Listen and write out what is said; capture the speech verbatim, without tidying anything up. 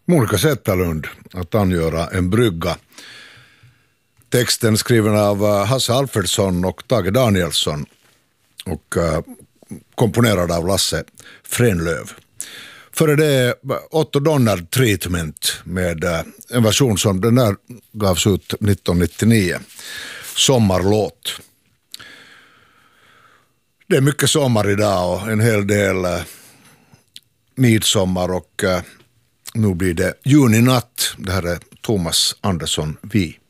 Monica Zetterlund att angöra en brygga. Texten skriven av Hasse Alfredsson och Tage Danielsson och uh, komponerad av Lasse Frenlöv. Före det Otto Donner Treatment med uh, en version som den där gavs ut nittonhundranittionio. Sommarlåt. Det är mycket sommar idag och en hel del uh, midsommar och uh, nu blir det juninatt. Det här är Thomas Andersson Vi.